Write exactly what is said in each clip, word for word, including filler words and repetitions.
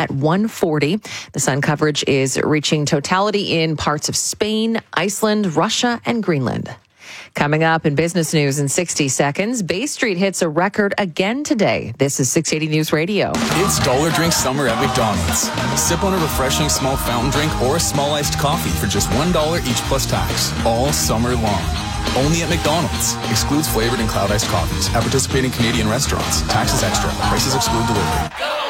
at one forty. The sun coverage is reaching totality in parts of Spain, Iceland, Russia, and Greenland. Coming up in business news in sixty seconds, Bay Street hits a record again today. This is six eighty News Radio. It's Dollar Drink Summer at McDonald's. Sip on a refreshing small fountain drink or a small iced coffee for just one dollar each plus tax, all summer long. Only at McDonald's. Excludes flavored and cloud iced coffees at participating Canadian restaurants. Taxes extra. Prices exclude delivery.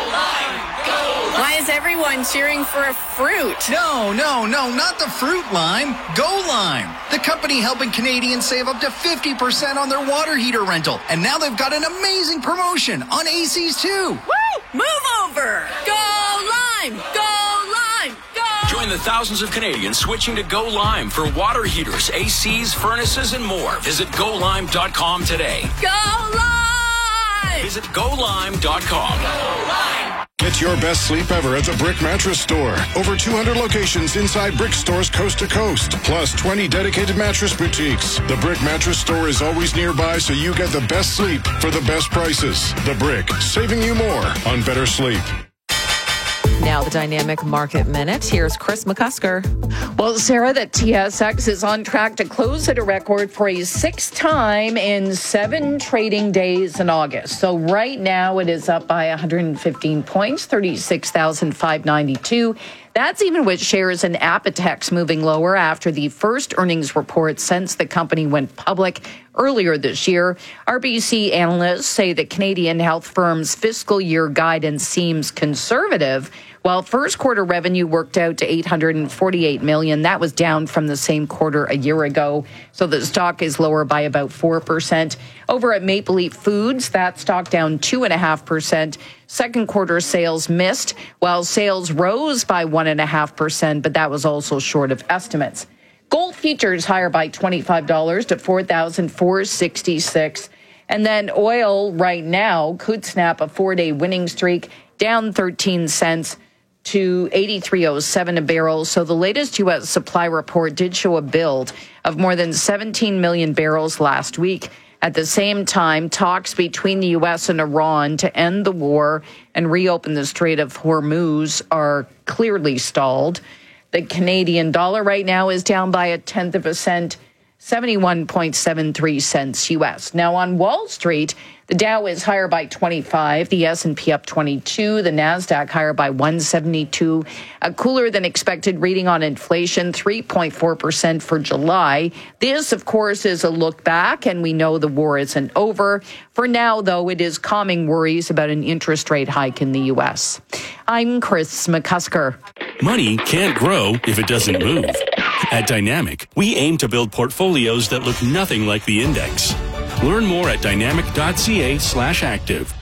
Why is everyone cheering for a fruit? No, no, no, not the fruit lime. Go Lime, the company helping Canadians save up to fifty percent on their water heater rental. And now they've got an amazing promotion on A Cs too. Woo! Move over! Go Lime! Go Lime! Go! Join the thousands of Canadians switching to Go Lime for water heaters, A Cs, furnaces, and more. Visit go lime dot com today. Go Lime! Visit go lime dot com. Go Lime! Get your best sleep ever at the Brick Mattress Store. Over two hundred locations inside Brick stores coast to coast, plus twenty dedicated mattress boutiques. The Brick Mattress Store is always nearby, so you get the best sleep for the best prices. The Brick, saving you more on better sleep. Now the Dynamic Market Minute. Here's Chris McCusker. Well, Sarah, the T S X is on track to close at a record for a sixth time in seven trading days in August. So right now it is up by one hundred fifteen points, thirty-six thousand five hundred ninety-two. That's even with shares in Apotex moving lower after the first earnings report since the company went public earlier this year. R B C analysts say that Canadian health firms' fiscal year guidance seems conservative, while first quarter revenue worked out to eight hundred forty-eight million dollars. That was down from the same quarter a year ago. So the stock is lower by about four percent. Over at Maple Leaf Foods, that stock down two point five percent. Second quarter sales missed, while sales rose by one point five percent, but that was also short of estimates. Gold futures higher by twenty-five dollars to four thousand four hundred sixty-six dollars. And then oil right now could snap a four-day winning streak, down thirteen cents to eighty-three oh seven a barrel. So the latest U S supply report did show a build of more than seventeen million barrels last week. At the same time, talks between the U S and Iran to end the war and reopen the Strait of Hormuz are clearly stalled. The Canadian dollar right now is down by a tenth of a cent, seventy-one point seven three cents U S. Now on Wall Street, the Dow is higher by twenty-five, the S and P up twenty-two, the NASDAQ higher by one seventy-two. A cooler than expected reading on inflation, three point four percent for July. This, of course, is a look back, and we know the war isn't over. For now, though, it is calming worries about an interest rate hike in the U S. I'm Chris McCusker. Money can't grow if it doesn't move. At Dynamic, we aim to build portfolios that look nothing like the index. Learn more at dynamic.ca slash active.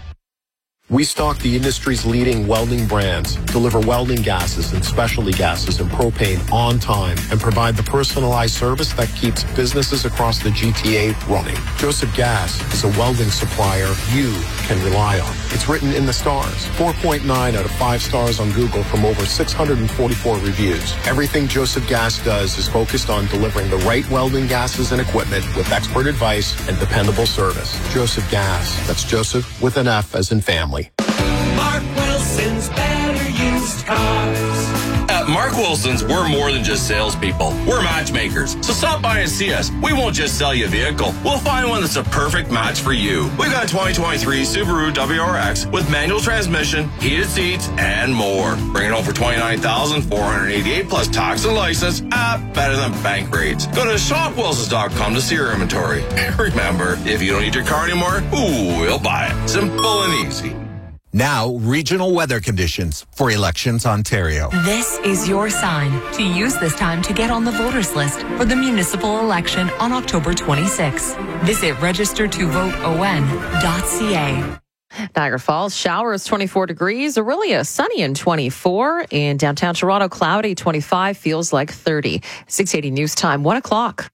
We stock the industry's leading welding brands, deliver welding gases and specialty gases and propane on time, and provide the personalized service that keeps businesses across the G T A running. Joseph Gas is a welding supplier you can rely on. It's written in the stars. four point nine out of five stars on Google from over six hundred forty-four reviews. Everything Joseph Gas does is focused on delivering the right welding gases and equipment with expert advice and dependable service. Joseph Gas. That's Joseph with an F as in family. Mark Wilson's Better Used Cars. At Mark Wilson's, we're more than just salespeople. We're matchmakers. So stop by and see us. We won't just sell you a vehicle. We'll find one that's a perfect match for you. We've got a twenty twenty-three Subaru W R X with manual transmission, heated seats, and more. Bring it home for twenty-nine thousand four hundred eighty-eight dollars plus tax and license. Ah, better than bank rates. Go to shop wilsons dot com to see your inventory. Remember, if you don't need your car anymore, ooh, we'll buy it. Simple and easy. Now, regional weather conditions for Elections Ontario. This is your sign to use this time to get on the voters list for the municipal election on October twenty-sixth. Visit register to vote o n dot c a. Niagara Falls, showers twenty-four degrees, Orillia sunny and twenty-four. In downtown Toronto, cloudy twenty-five, feels like thirty. six eighty News Time, one o'clock.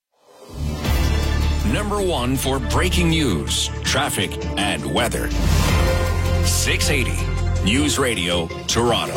Number one for breaking news, traffic, and weather. six eighty News Radio, Toronto.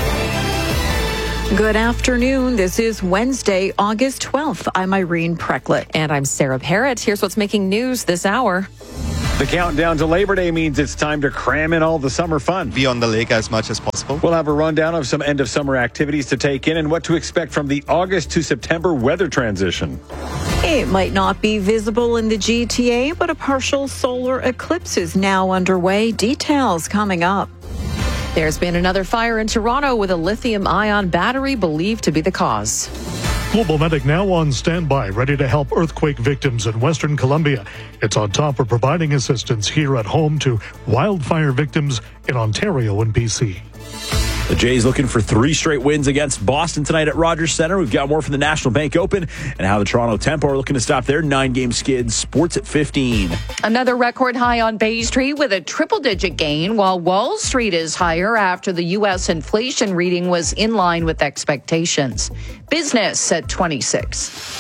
Good afternoon. This is Wednesday, August twelfth. I'm Irene Precklett. And I'm Sarah Parrott. Here's what's making news this hour. The countdown to Labor Day means it's time to cram in all the summer fun. Be on the lake as much as possible. We'll have a rundown of some end-of-summer activities to take in and what to expect from the August to September weather transition. It might not be visible in the G T A, but a partial solar eclipse is now underway. Details coming up. There's been another fire in Toronto with a lithium-ion battery believed to be the cause. Global Medic now on standby, ready to help earthquake victims in Western Columbia. It's on top of providing assistance here at home to wildfire victims in Ontario and B C. The Jays looking for three straight wins against Boston tonight at Rogers Centre. We've got more from the National Bank Open and how the Toronto Tempo are looking to stop their nine-game skid. Sports at fifteen. Another record high on Bay Street with a triple-digit gain, while Wall Street is higher after the U S inflation reading was in line with expectations. Business at twenty-six.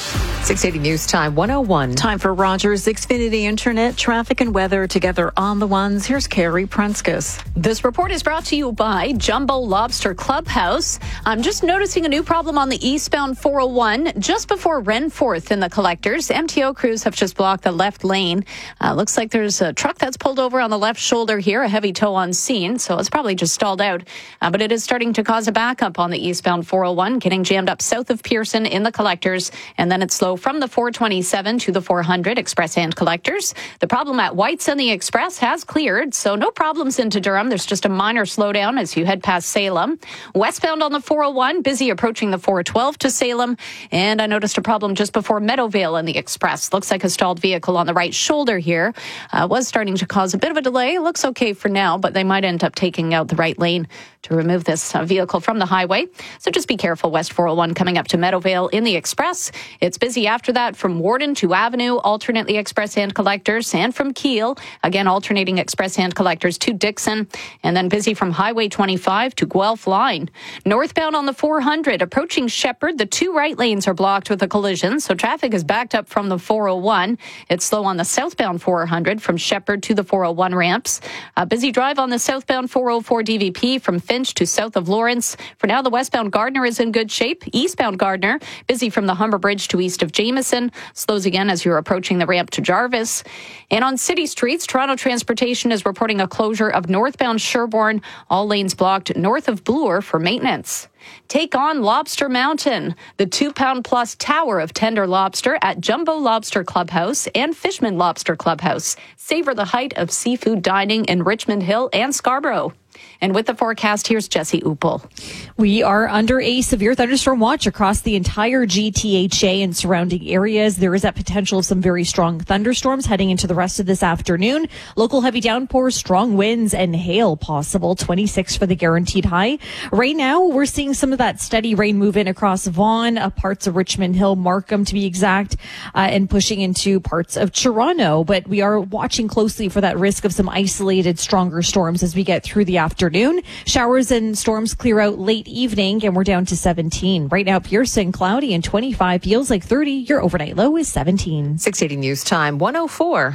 six eighty News Time, one oh one. Time for Rogers Xfinity Internet, traffic and weather together on the ones. Here's Carrie Prenskus. This report is brought to you by Jumbo Lobster Clubhouse. I'm just noticing a new problem on the eastbound four oh one just before Renforth in the collectors. M T O crews have just blocked the left lane. Uh, looks like there's a truck that's pulled over on the left shoulder here, a heavy tow on scene, so it's probably just stalled out. Uh, but it is starting to cause a backup on the eastbound four oh one, getting jammed up south of Pearson in the collectors, and then it's slow from the four twenty-seven to the four hundred express and collectors. The problem at White's and the express has cleared, so no problems into Durham. There's just a minor slowdown as you head past Salem. Westbound on the four oh one, busy approaching the four twelve to Salem, and I noticed a problem just before Meadowvale in the express. Looks like a stalled vehicle on the right shoulder here. Uh, was starting to cause a bit of a delay. Looks okay for now, but they might end up taking out the right lane to remove this uh, vehicle from the highway. So just be careful, West four oh one coming up to Meadowvale in the express. It's busy after that from Warden to Avenue, alternately express and collectors, and from Keele, again alternating express and collectors to Dixon, and then busy from Highway twenty-five to Guelph line. Northbound on the four hundred, approaching Shepherd, the two right lanes are blocked with a collision, so traffic is backed up from the four oh one. It's slow on the southbound four hundred from Shepherd to the four oh one ramps. A busy drive on the southbound four oh four D V P from Finch to south of Lawrence. For now, the westbound Gardner is in good shape. Eastbound Gardner, busy from the Humber Bridge to east of Jameson. Slows again as you're approaching the ramp to Jarvis. And on city streets, Toronto Transportation is reporting a closure of northbound Sherbourne. All lanes blocked north of Bloor for maintenance. Take on Lobster Mountain, the two-pound-plus tower of tender lobster at Jumbo Lobster Clubhouse and Fishman Lobster Clubhouse. Savor the height of seafood dining in Richmond Hill and Scarborough. And with the forecast, here's Jesse Uppel. We are under a severe thunderstorm watch across the entire G T H A and surrounding areas. There is that potential of some very strong thunderstorms heading into the rest of this afternoon. Local heavy downpours, strong winds, and hail possible. twenty-six for the guaranteed high. Right now, we're seeing some of that steady rain move in across Vaughan, uh, parts of Richmond Hill, Markham to be exact, uh, and pushing into parts of Toronto. But we are watching closely for that risk of some isolated stronger storms as we get through the afternoon. Showers and storms clear out late evening, and we're down to seventeen. Right now, Pearson, cloudy and twenty-five, feels like thirty. Your overnight low is seventeen. six eighty News Time, one oh four.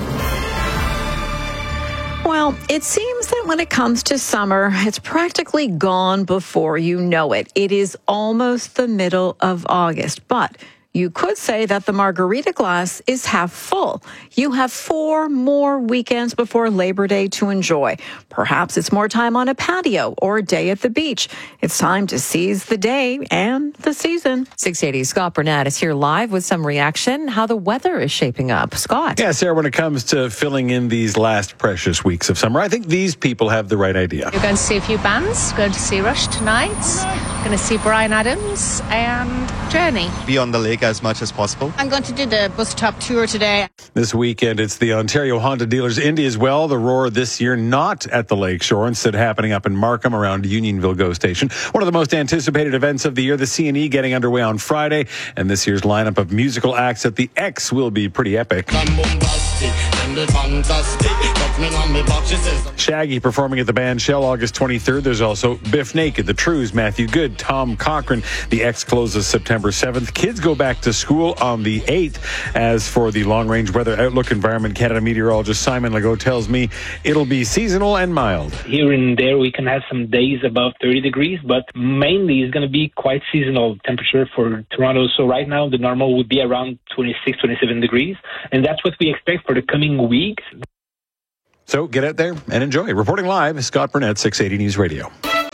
Well, it seems that when it comes to summer, it's practically gone before you know it. It is almost the middle of August, but you could say that the margarita glass is half full. You have four more weekends before Labor Day to enjoy. Perhaps it's more time on a patio or a day at the beach. It's time to seize the day and the season. six eighty, Scott Burnett is here live with some reaction, how the weather is shaping up. Scott. Yeah, Sarah, when it comes to filling in these last precious weeks of summer, I think these people have the right idea. You're going to see a few bands. Going to see Rush tonight. Going to see Bryan Adams and Journey. Be on the lake as much as possible. I'm going to do the bus top tour today. This weekend, it's the Ontario Honda Dealers Indy as well. The Roar this year not at the Lakeshore, instead happening up in Markham around Unionville GO Station. One of the most anticipated events of the year, the C and E getting underway on Friday. And this year's lineup of musical acts at the X will be pretty epic. Shaggy performing at the Band Shell August twenty-third. There's also Biff Naked, The Trues, Matthew Good, Tom Cochrane. The X closes September seventh. Kids go back to school on the eighth. As for the long-range weather outlook, Environment Canada meteorologist Simon Legault tells me it'll be seasonal and mild. Here and there we can have some days above thirty degrees, but mainly it's going to be quite seasonal temperature for Toronto. So right now the normal would be around twenty-six, twenty-seven degrees, and that's what we expect for the coming weeks. So get out there and enjoy. Reporting live, Scott Burnett, six eighty News Radio.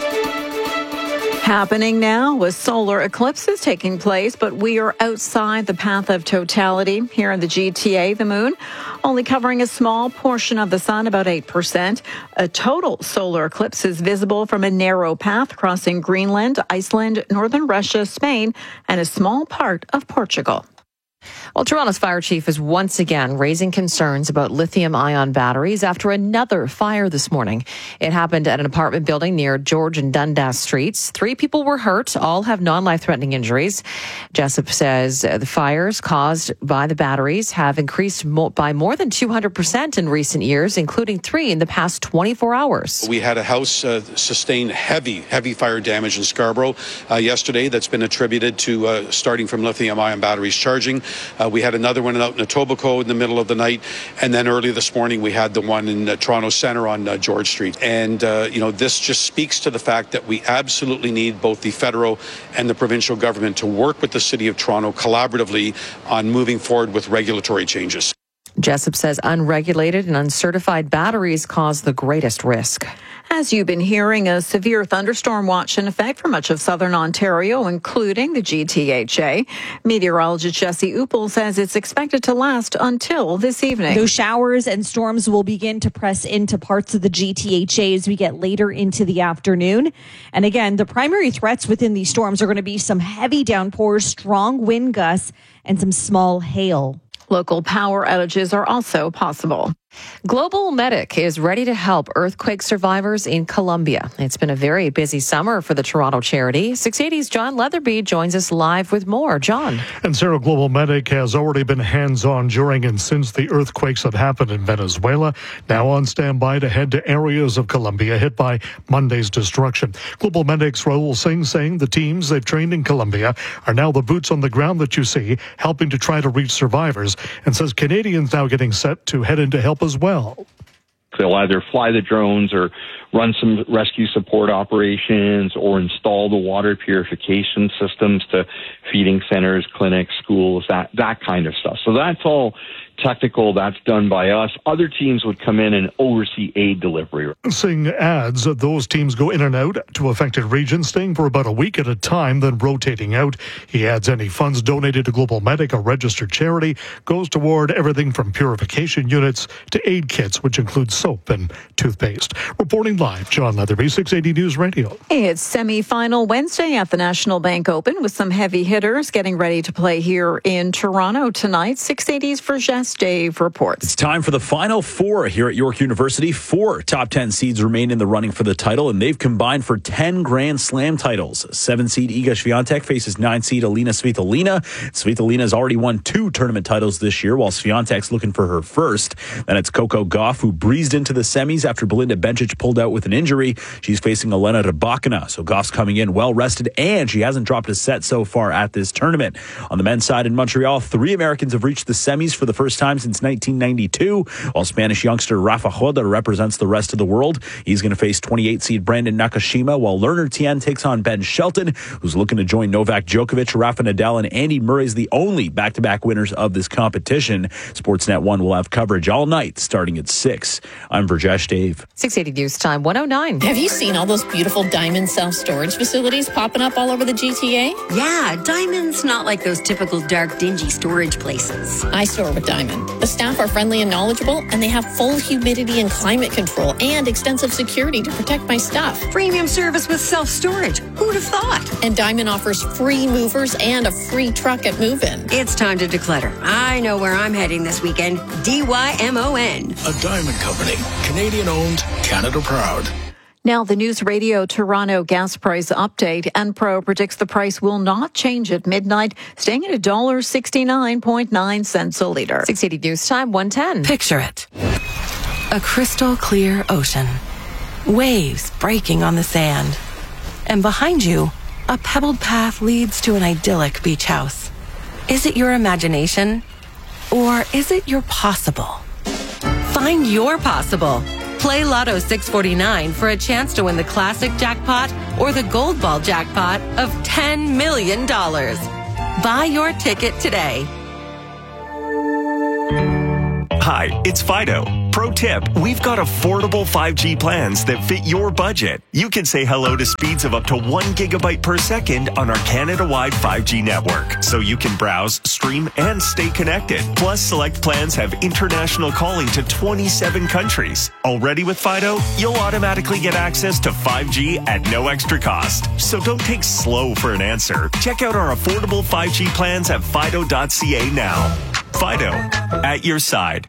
Happening now with solar eclipses taking place, but we are outside the path of totality here in the G T A. The moon only covering a small portion of the sun, about eight percent. A total solar eclipse is visible from a narrow path crossing Greenland, Iceland, northern Russia, Spain, and a small part of Portugal. Well, Toronto's fire chief is once again raising concerns about lithium-ion batteries after another fire this morning. It happened at an apartment building near George and Dundas Streets. Three people were hurt. All have non-life-threatening injuries. Jessup says the fires caused by the batteries have increased mo- by more than two hundred percent in recent years, including three in the past twenty-four hours. We had a house uh, sustain heavy, heavy fire damage in Scarborough uh, yesterday that's been attributed to uh, starting from lithium-ion batteries charging. Uh, we had another one out in Etobicoke in the middle of the night, and then early this morning we had the one in uh, Toronto Centre on uh, George Street. And, uh, you know, this just speaks to the fact that we absolutely need both the federal and the provincial government to work with the City of Toronto collaboratively on moving forward with regulatory changes. Jessup says unregulated and uncertified batteries cause the greatest risk. As you've been hearing, a severe thunderstorm watch in effect for much of southern Ontario, including the G T H A. Meteorologist Jesse Uppel says it's expected to last until this evening. Those showers and storms will begin to press into parts of the G T H A as we get later into the afternoon. And again, the primary threats within these storms are going to be some heavy downpours, strong wind gusts, and some small hail. Local power outages are also possible. Global Medic is ready to help earthquake survivors in Colombia. It's been a very busy summer for the Toronto charity. six eighty's John Leatherby joins us live with more. John. And Sarah, Global Medic has already been hands-on during and since the earthquakes that happened in Venezuela. Now on standby to head to areas of Colombia hit by Monday's destruction. Global Medic's Raul Singh saying the teams they've trained in Colombia are now the boots on the ground that you see, helping to try to reach survivors, and says Canadians now getting set to head in to help as well. They'll either fly the drones or run some rescue support operations or install the water purification systems to feeding centers, clinics, schools, that, that kind of stuff. So that's all technical. That's done by us. Other teams would come in and oversee aid delivery. Singh adds that those teams go in and out to affected regions, staying for about a week at a time, then rotating out. He adds any funds donated to Global Medic, a registered charity, goes toward everything from purification units to aid kits, which include soap and toothpaste. Reporting live, John Leatherby, six eighty News Radio. It's semi-final Wednesday at the National Bank Open with some heavy hitters getting ready to play here in Toronto tonight. six eighty's Vergès Dave reports. It's time for the Final Four here at York University. Four top ten seeds remain in the running for the title, and they've combined for ten Grand Slam titles. Seven seed Iga Swiatek faces nine seed Alina Svitolina. Svitolina has already won two tournament titles this year, while Swiatek's looking for her first. Then it's Coco Gauff, who breezed into the semis after Belinda Bencic pulled out with an injury. She's facing Elena Rybakina, so Gauff's coming in well rested, and she hasn't dropped a set so far at this tournament. On the men's side in Montreal, three Americans have reached the semis for the first time since nineteen ninety-two, while Spanish youngster Rafa Hoda represents the rest of the world. He's going to face twenty-eight seed Brandon Nakashima, while Lerner Tien takes on Ben Shelton, who's looking to join Novak Djokovic. Rafa Nadal and Andy Murray's the only back-to-back winners of this competition. Sportsnet one will have coverage all night starting at six. I'm Vergès Dave. six eighty News Time, one oh nine. Have you seen all those beautiful Diamond self-storage facilities popping up all over the G T A? Yeah, Diamond's not like those typical dark, dingy storage places. I store with Diamond. The staff are friendly and knowledgeable, and they have full humidity and climate control and extensive security to protect my stuff. Premium service with self-storage. Who'd have thought? And Diamond offers free movers and a free truck at move-in. It's time to declutter. I know where I'm heading this weekend. D Y M O N. A Diamond Company. Canadian-owned, Canada-proud. Now, the News Radio Toronto gas price update. Enpro predicts the price will not change at midnight, staying at one dollar sixty-nine point nine cents a litre. six eighty News Time, one ten. Picture it. A crystal clear ocean. Waves breaking on the sand. And behind you, a pebbled path leads to an idyllic beach house. Is it your imagination? Or is it your possible? Find your possible. Play Lotto six forty-nine for a chance to win the classic jackpot or the gold ball jackpot of ten million dollars. Buy your ticket today. Hi, it's Fido. Pro tip, we've got affordable five G plans that fit your budget. You can say hello to speeds of up to one gigabyte per second on our Canada-wide five G network, so you can browse, stream, and stay connected. Plus, select plans have international calling to twenty-seven countries. Already with Fido, you'll automatically get access to five G at no extra cost. So don't take slow for an answer. Check out our affordable five G plans at fido dot c a now. Fido, at your side.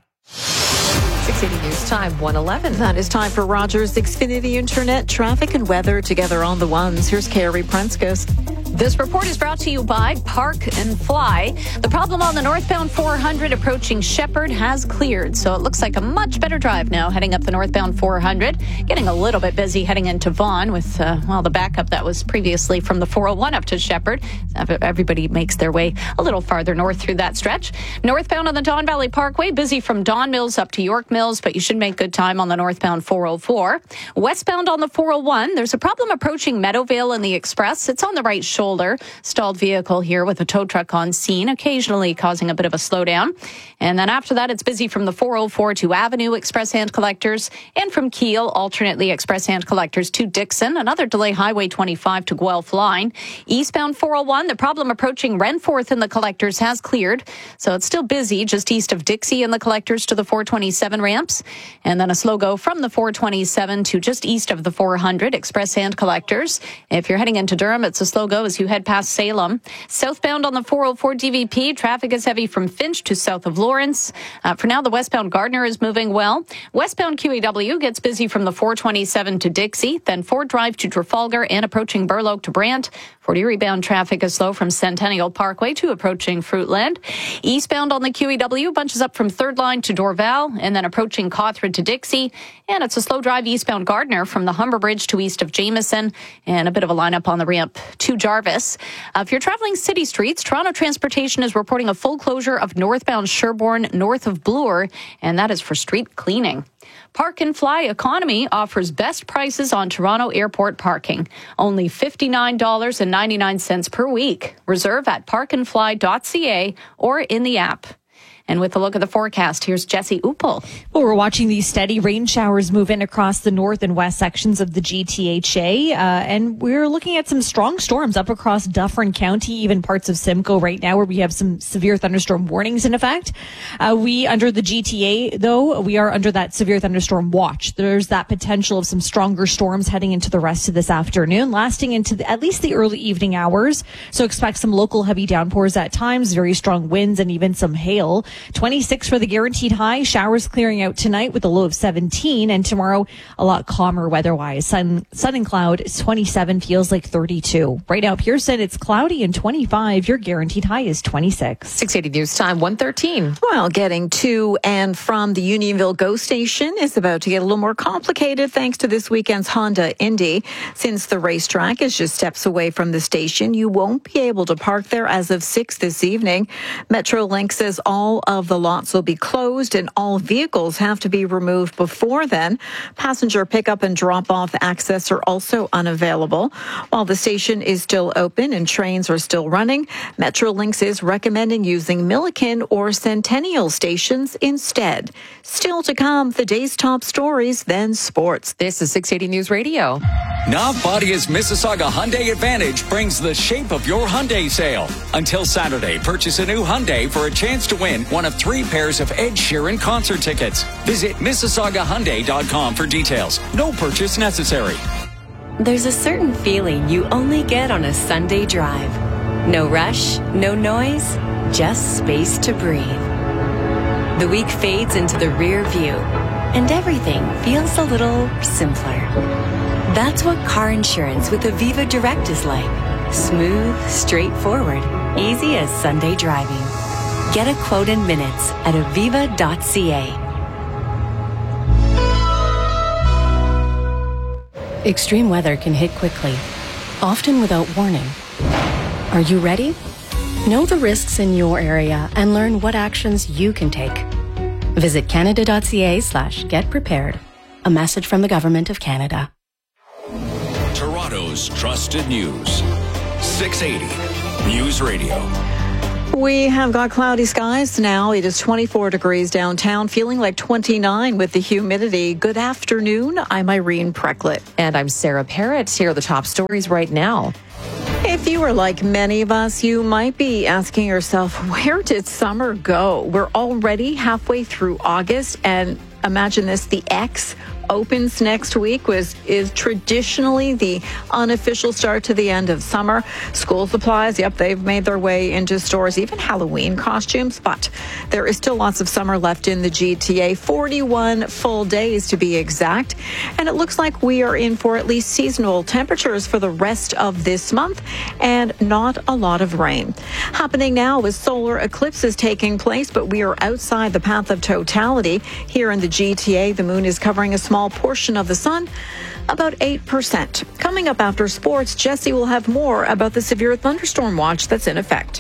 six eighty News Time, one eleven. That is time for Rogers Xfinity Internet traffic and weather together on the ones. Here's Carrie Prenskus. This report is brought to you by Park and Fly. The problem on the northbound four hundred approaching Shepherd has cleared, so it looks like a much better drive now heading up the northbound four hundred. Getting a little bit busy heading into Vaughan with, uh, well, the backup that was previously from the four oh one up to Shepherd. Everybody makes their way a little farther north through that stretch. Northbound on the Don Valley Parkway, busy from Don Mills up to York Mills, but you should make good time on the northbound four oh four. Westbound on the four oh one, there's a problem approaching Meadowvale and the Express. It's on the right shoulder. Stalled vehicle here with a tow truck on scene, occasionally causing a bit of a slowdown. And then after that, it's busy from the four oh four to Avenue Express Hand Collectors and from Kiel, alternately Express Hand Collectors to Dixon. Another delay, Highway twenty-five to Guelph line. Eastbound four oh one, the problem approaching Renforth in the Collectors has cleared. So it's still busy just east of Dixie in the Collectors to the four twenty-seven ramps. And then a slow go from the four twenty-seven to just east of the four hundred Express Hand Collectors. If you're heading into Durham, it's a slow go as you head past Salem. Southbound on the four oh four D V P, traffic is heavy from Finch to south of Lawrence. Uh, for now, the westbound Gardner is moving well. Westbound Q E W gets busy from the four twenty-seven to Dixie, then Ford Drive to Trafalgar and approaching Burloak to Brant. forty rebound traffic is slow from Centennial Parkway to approaching Fruitland. Eastbound on the Q E W bunches up from Third Line to Dorval and then approaching Cawthron to Dixie. And it's a slow drive eastbound Gardner from the Humber Bridge to east of Jameson and a bit of a lineup on the ramp to Jarvis. Uh, if you're traveling city streets, Toronto Transportation is reporting a full closure of northbound Sherbourne north of Bloor, and that is for street cleaning. Park and Fly Economy offers best prices on Toronto Airport parking. Only fifty-nine dollars and ninety-nine cents per week. Reserve at park and fly dot c a or in the app. And with a look at the forecast, here's Jesse Uppel. Well, we're watching these steady rain showers move in across the north and west sections of the G T H A. Uh, and we're looking at some strong storms up across Dufferin County, even parts of Simcoe right now, where we have some severe thunderstorm warnings in effect. Uh, we, under the G T A, though, we are under that severe thunderstorm watch. There's that potential of some stronger storms heading into the rest of this afternoon, lasting into the, at least the early evening hours. So expect some local heavy downpours at times, very strong winds, and even some hail. twenty-six for the guaranteed high. Showers clearing out tonight with a low of seventeen. And tomorrow, a lot calmer weather-wise. Sun, sun and cloud, twenty-seven, feels like thirty-two. Right now, Pearson, it's cloudy and twenty-five. Your guaranteed high is twenty-six. six eighty News Time, one thirteen. Well, getting to and from the Unionville GO station is about to get a little more complicated thanks to this weekend's Honda Indy. Since the racetrack is just steps away from the station, you won't be able to park there as of six this evening. Metrolink says all of the lots will be closed and all vehicles have to be removed before then. Passenger pickup and drop-off access are also unavailable. While the station is still open and trains are still running, Metrolinx is recommending using Milliken or Centennial stations instead. Still to come, the day's top stories, then sports. This is six eighty News Radio. Navbadia's Mississauga Hyundai Advantage brings the shape of your Hyundai sale. Until Saturday, purchase a new Hyundai for a chance to win one of three pairs of Ed Sheeran concert tickets. Visit Mississauga Hyundai dot com for details. No purchase necessary. There's a certain feeling you only get on a Sunday drive. No rush, no noise, just space to breathe. The week fades into the rear view, and everything feels a little simpler. That's what car insurance with Aviva Direct is like. Smooth, straightforward, easy as Sunday driving. Get a quote in minutes at aviva dot c a. Extreme weather can hit quickly, often without warning. Are you ready? Know the risks in your area and learn what actions you can take. Visit canada dot c a slash get prepared. A message from the Government of Canada. Toronto's trusted news. six eighty News Radio. We have got cloudy skies now. It is twenty-four degrees downtown, feeling like twenty-nine with the humidity. Good afternoon. I'm Irene Precklett. And I'm Sarah Parrott. Here are the top stories right now. If you are like many of us, you might be asking yourself, where did summer go? We're already halfway through August, and imagine this, the X opens next week, was is traditionally the unofficial start to the end of summer. School supplies, yep, they've made their way into stores, even Halloween costumes, but there is still lots of summer left in the G T A, forty-one full days to be exact, and it looks like we are in for at least seasonal temperatures for the rest of this month and not a lot of rain. Happening now with solar eclipses taking place, but we are outside the path of totality. Here in the G T A, the moon is covering a small portion of the sun, about eight percent. Coming up after sports, Jesse will have more about the severe thunderstorm watch that's in effect.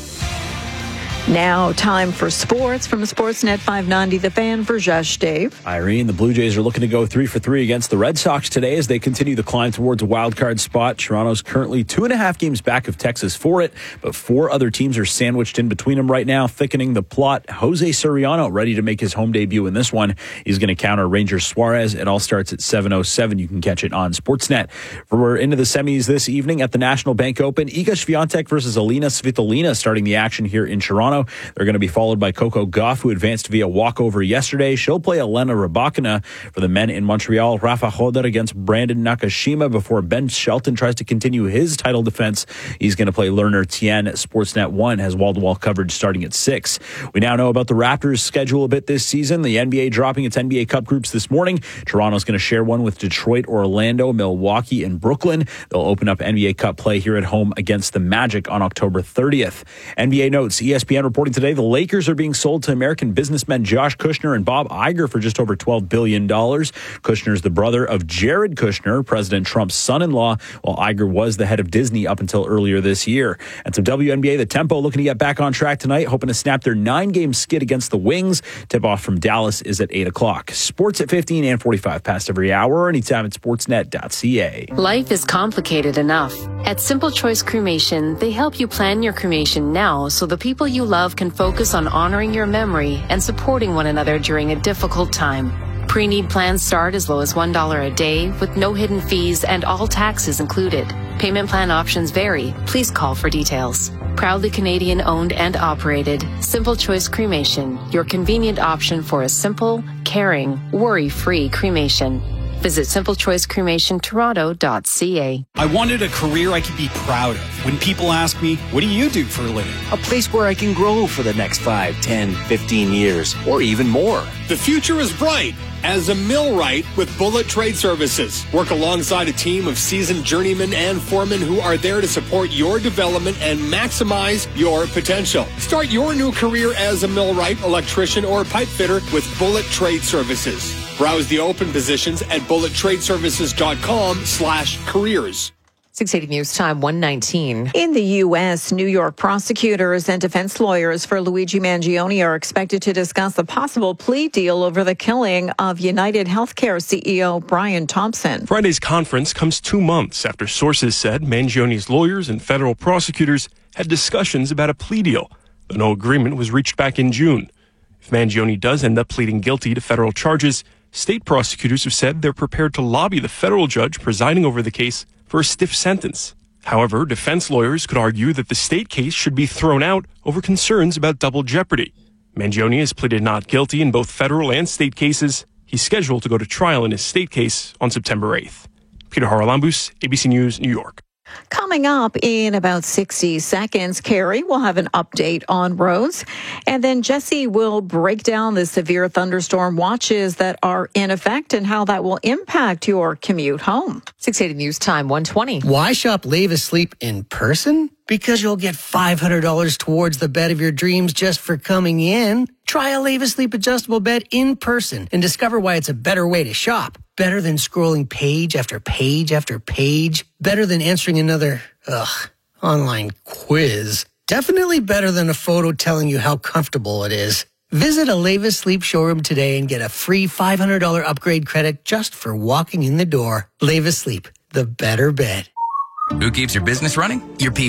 Now, time for sports from Sportsnet five ninety, The Fan, for Josh Dave. Irene, the Blue Jays are looking to go three for three against the Red Sox today as they continue the climb towards a wild card spot. Toronto's currently two and a half games back of Texas for it, but four other teams are sandwiched in between them right now, thickening the plot. Jose Soriano ready to make his home debut in this one. He's going to counter Rangers Suarez. It all starts at seven oh seven. You can catch it on Sportsnet. We're into the semis this evening at the National Bank Open. Iga Swiatek versus Alina Svitolina starting the action here in Toronto. They're going to be followed by Coco Gauff, who advanced via walkover yesterday. She'll play Elena Rybakina. For the men in Montreal, Rafa Hodder against Brandon Nakashima before Ben Shelton tries to continue his title defense. He's going to play Lerner Tien. Sportsnet one has wall-to-wall coverage starting at six. We now know about the Raptors' schedule a bit this season. The N B A dropping its N B A Cup groups this morning. Toronto's going to share one with Detroit, Orlando, Milwaukee, and Brooklyn. They'll open up N B A Cup play here at home against the Magic on October thirtieth. N B A notes, E S P N reporting today the Lakers are being sold to American businessmen Josh Kushner and Bob Iger for just over twelve billion dollars. Kushner's the brother of Jared Kushner, President Trump's son-in-law, while Iger was the head of Disney up until earlier this year. And some W N B A, the Tempo looking to get back on track tonight, hoping to snap their nine-game skid against the Wings. Tip-off from Dallas is at eight o'clock. Sports at fifteen and forty-five past every hour, anytime at sportsnet dot c a. Life is complicated enough. At Simple Choice Cremation, they help you plan your cremation now so the people you love can focus on honoring your memory and supporting one another during a difficult time. Pre-need plans start as low as one dollar a day with no hidden fees and all taxes included. Payment plan options vary. Please call for details. Proudly Canadian owned and operated, Simple Choice Cremation, your convenient option for a simple, caring, worry-free cremation. Visit simple choice cremation toronto dot c a. I wanted a career I could be proud of. When people ask me, what do you do for a living? A place where I can grow for the next five, ten, fifteen years, or even more. The future is bright as a millwright with Bullet Trade Services. Work alongside a team of seasoned journeymen and foremen who are there to support your development and maximize your potential. Start your new career as a millwright, electrician, or pipe fitter with Bullet Trade Services. Browse the open positions at bullet trade services dot com slash careers. six eighty News Time, one nineteen. In the U S, New York prosecutors and defense lawyers for Luigi Mangione are expected to discuss a possible plea deal over the killing of United Healthcare C E O Brian Thompson. Friday's conference comes two months after sources said Mangione's lawyers and federal prosecutors had discussions about a plea deal, though no agreement was reached back in June. If Mangione does end up pleading guilty to federal charges, state prosecutors have said they're prepared to lobby the federal judge presiding over the case for a stiff sentence. However, defense lawyers could argue that the state case should be thrown out over concerns about double jeopardy. Mangione has pleaded not guilty in both federal and state cases. He's scheduled to go to trial in his state case on September eighth. Peter Haralambous, A B C News, New York. Coming up in about sixty seconds, Carrie will have an update on roads. And then Jesse will break down the severe thunderstorm watches that are in effect and how that will impact your commute home. six eighty News Time, one twenty. Why shop Leave Asleep in person? Because you'll get five hundred dollars towards the bed of your dreams just for coming in. Try a Leave Asleep adjustable bed in person and discover why it's a better way to shop. Better than scrolling page after page after page. Better than answering another, ugh, online quiz. Definitely better than a photo telling you how comfortable it is. Visit a Leave Asleep showroom today and get a free five hundred dollars upgrade credit just for walking in the door. Leave Asleep, the better bed. Who keeps your business running? Your people. And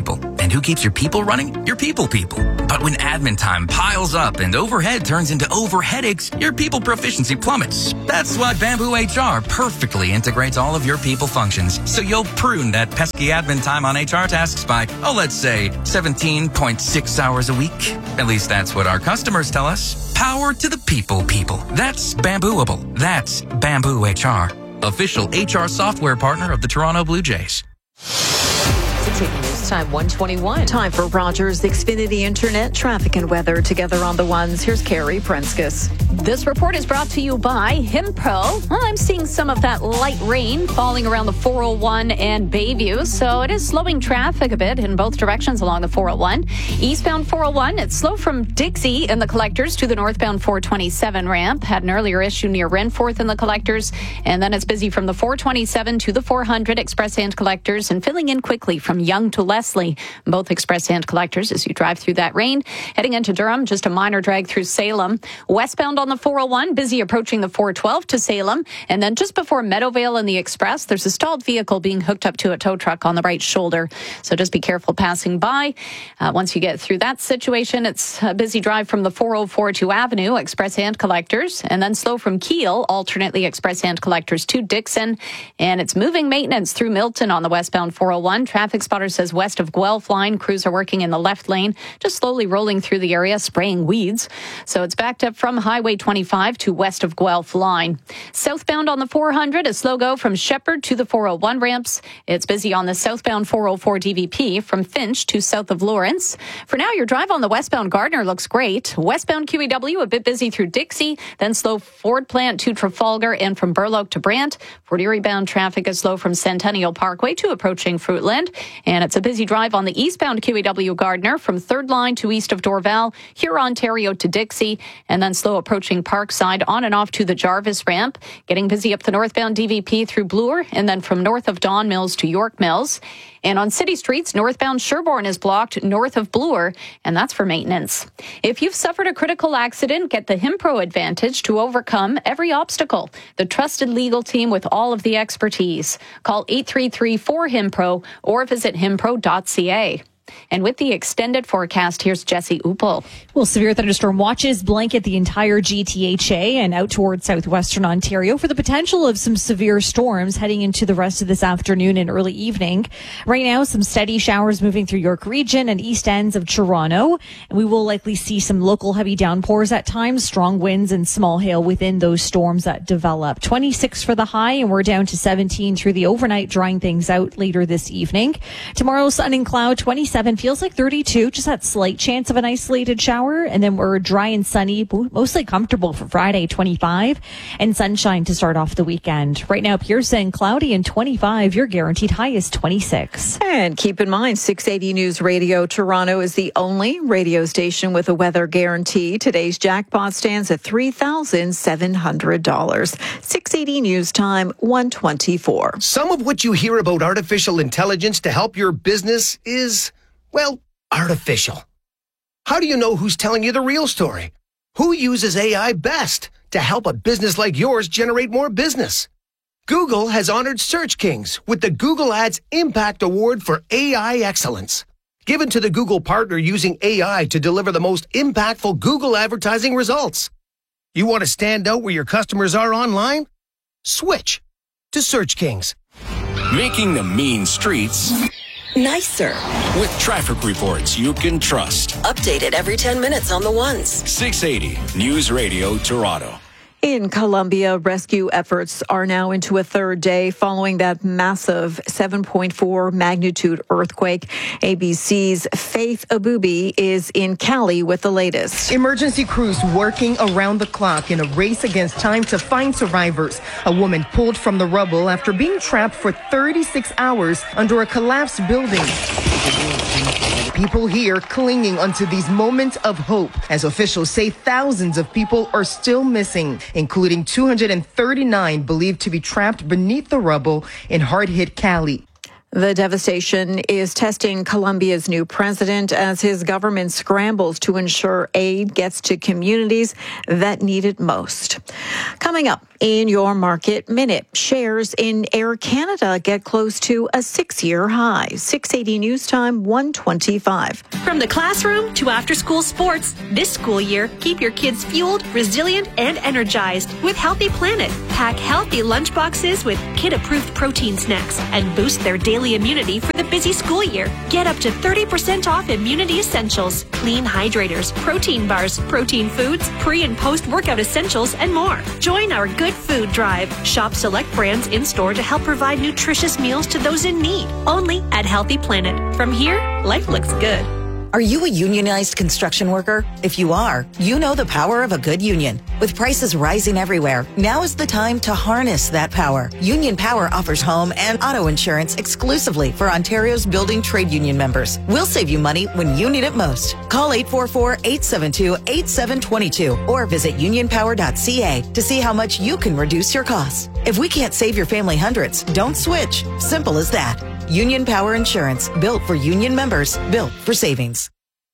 And who keeps your people running? Your people people. But when admin time piles up and overhead turns into over headaches, your people proficiency plummets. That's why Bamboo H R perfectly integrates all of your people functions, so you'll prune that pesky admin time on H R tasks by, oh, let's say seventeen point six hours a week. At least that's what our customers tell us. Power to the people people. That's Bambooable. That's Bamboo H R. Official H R software partner of the Toronto Blue Jays. Continuing news time, one twenty-one. Time for Rogers Xfinity Internet traffic and weather together on the ones. Here's Carrie Prenskus. This report is brought to you by Himpro. Well, I'm seeing some of that light rain falling around the four oh one and Bayview, so it is slowing traffic a bit in both directions along the four oh one. Eastbound four oh one, it's slow from Dixie in the collectors to the northbound four twenty-seven ramp. Had an earlier issue near Renforth in the collectors, and then it's busy from the four twenty-seven to the four hundred express and collectors, and filling in quickly from Young to Leslie, both express and collectors as you drive through that rain. Heading into Durham, just a minor drag through Salem. Westbound on the four oh one, busy approaching the four twelve to Salem. And then just before Meadowvale in the express, there's a stalled vehicle being hooked up to a tow truck on the right shoulder. So just be careful passing by. Uh, once you get through that situation, it's a busy drive from the four oh four to Avenue, express and collectors. And then slow from Kiel, alternately express and collectors to Dixon. And it's moving maintenance through Milton on the westbound four oh one. Traffic spotter says west of Guelph line, crews are working in the left lane, just slowly rolling through the area, spraying weeds. So it's backed up from Highway twenty-five to west of Guelph line. Southbound on the four hundred, a slow go from Shepherd to the four oh one ramps. It's busy on the southbound four oh four D V P from Finch to south of Lawrence. For now, your drive on the westbound Gardner looks great. Westbound Q E W, a bit busy through Dixie, then slow Ford Plant to Trafalgar and from Burloak to Brant. Fort Erie bound traffic is slow from Centennial Parkway to approaching Fruitland. And it's a busy drive on the eastbound Q E W Gardner from Third Line to east of Dorval, Huron, Ontario to Dixie, and then slow approaching Parkside on and off to the Jarvis ramp. Getting busy up the northbound D V P through Bloor, and then from north of Don Mills to York Mills. And on city streets, northbound Sherbourne is blocked north of Bloor, and that's for maintenance. If you've suffered a critical accident, get the Himpro Advantage to overcome every obstacle. The trusted legal team with all of the expertise. Call eight three three four Himpro or visit himpro dot c a. And with the extended forecast, here's Jesse Uppel. Well, severe thunderstorm watches blanket the entire G T H A and out towards southwestern Ontario for the potential of some severe storms heading into the rest of this afternoon and early evening. Right now, some steady showers moving through York Region and east ends of Toronto. And we will likely see some local heavy downpours at times, strong winds and small hail within those storms that develop. twenty-six for the high, and we're down to seventeen through the overnight, drying things out later this evening. Tomorrow, sun and cloud, twenty-seven. Feels like thirty-two, just that slight chance of an isolated shower. And then we're dry and sunny, mostly comfortable for Friday, twenty-five, and sunshine to start off the weekend. Right now, Pearson, cloudy and twenty-five. Your guaranteed high is twenty-six. And keep in mind, six eighty News Radio Toronto is the only radio station with a weather guarantee. Today's jackpot stands at three thousand seven hundred dollars. six eighty News Time, one twenty-four. Some of what you hear about artificial intelligence to help your business is, well, artificial. How do you know who's telling you the real story? Who uses A I best to help a business like yours generate more business? Google has honored Search Kings with the Google Ads Impact Award for A I Excellence, given to the Google partner using A I to deliver the most impactful Google advertising results. You want to stand out where your customers are online? Switch to Search Kings. Making the mean streets nicer with traffic reports you can trust. Updated every ten minutes on the ones. six eighty News Radio Toronto. In Colombia, rescue efforts are now into a third day following that massive seven point four magnitude earthquake. A B C's Faith Abubi is in Cali with the latest. Emergency crews working around the clock in a race against time to find survivors. A woman pulled from the rubble after being trapped for thirty-six hours under a collapsed building. People here clinging onto these moments of hope as officials say thousands of people are still missing, including two hundred thirty-nine believed to be trapped beneath the rubble in hard-hit Cali. The devastation is testing Colombia's new president as his government scrambles to ensure aid gets to communities that need it most. Coming up in your Market Minute, shares in Air Canada get close to a six-year high. six eighty News Time, one twenty-five. From the classroom to after-school sports, this school year, keep your kids fueled, resilient, and energized with Healthy Planet. Pack healthy lunchboxes with kid-approved protein snacks and boost their daily immunity for the busy school year. Get up to thirty percent off immunity essentials, clean hydrators, protein bars, protein foods, pre- and post-workout essentials, and more. Join our Good Food Drive. Shop select brands in-store to help provide nutritious meals to those in need. Only at Healthy Planet. From here, life looks good. Are you a unionized construction worker? If you are, you know the power of a good union. With prices rising everywhere, now is the time to harness that power. Union Power offers home and auto insurance exclusively for Ontario's building trade union members. We'll save you money when you need it most. Call eight four four, eight seven two, eight seven two two or visit union power dot c a to see how much you can reduce your costs. If we can't save your family hundreds, don't switch. Simple as that. Union Power Insurance, built for union members, built for savings.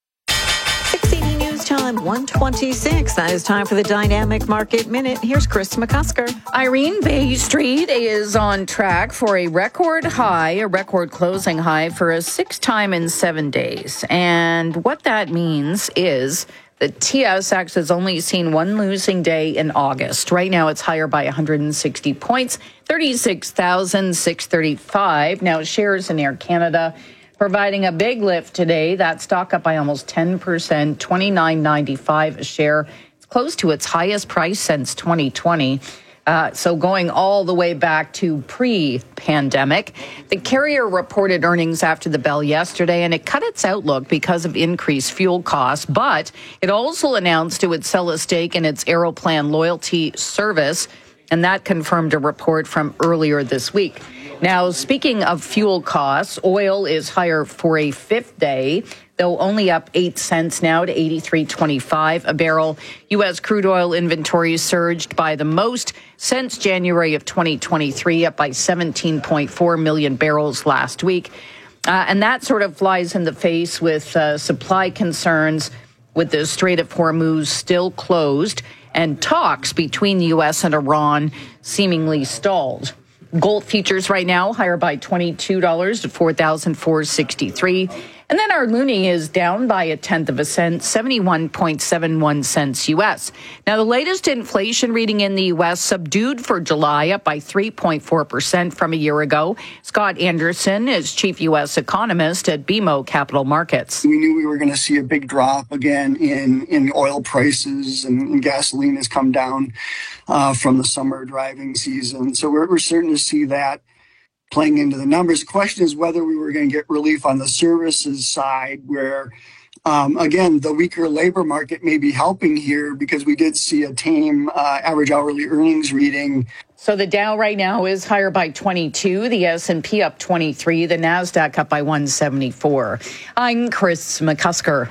six eighty News Time, one twenty-six. That is time for the Dynamic Market Minute. Here's Chris McCusker. Irene, Bay Street is on track for a record high, a record closing high for a sixth time in seven days. And what that means is the T S X has only seen one losing day in August. Right now, it's higher by one hundred sixty points, thirty-six thousand six hundred thirty-five. Now, shares in Air Canada providing a big lift today. That stock up by almost ten percent, twenty-nine ninety-five a share. It's close to its highest price since twenty twenty. Uh, so going all the way back to pre-pandemic. The carrier reported earnings after the bell yesterday, and it cut its outlook because of increased fuel costs. But it also announced it would sell a stake in its Aeroplan loyalty service, and that confirmed a report from earlier this week. Now, speaking of fuel costs, oil is higher for a fifth day, though only up eight cents now to eighty-three twenty-five a barrel. U S crude oil inventories surged by the most since January of twenty twenty-three, up by seventeen point four million barrels last week. Uh, and that sort of flies in the face with uh, supply concerns, with the Strait of Hormuz still closed and talks between the U S and Iran seemingly stalled. Gold futures right now higher by twenty-two dollars to four thousand four hundred sixty-three dollars. And then our loonie is down by a tenth of a cent, seventy-one point seven one cents U S. Now, the latest inflation reading in the U S subdued for July, up by three point four percent from a year ago. Scott Anderson is chief U S economist at B M O Capital Markets. We knew we were going to see a big drop again in, in oil prices, and, and gasoline has come down uh, from the summer driving season. So we're, we're starting to see that playing into the numbers. The question is whether we were going to get relief on the services side, where, um, again, the weaker labor market may be helping here, because we did see a tame uh, average hourly earnings reading. So the Dow right now is higher by twenty-two, the S and P up twenty-three, the NASDAQ up by one seventy-four. I'm Chris McCusker.